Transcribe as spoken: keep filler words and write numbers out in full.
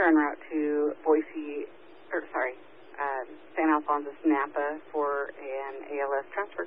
en route to Boise, or sorry, uh, San Alfonso, Napa for an A L S transfer